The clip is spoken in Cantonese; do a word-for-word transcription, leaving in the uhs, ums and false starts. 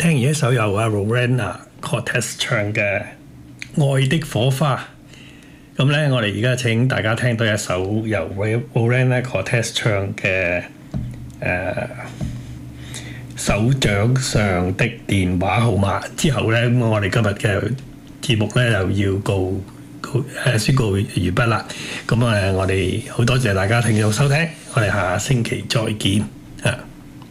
聽完一首由阿 Rowena Cortez 唱嘅《愛的火花》。咁咧，我哋而家請大家聽到一首由 Rowena Cortez 唱嘅誒、呃、手掌上的電話號碼之後咧，咁我哋今日嘅節目咧又要告告誒宣告完畢啦。咁啊，我哋好多謝大家聽眾收聽，我哋下星期再見啊！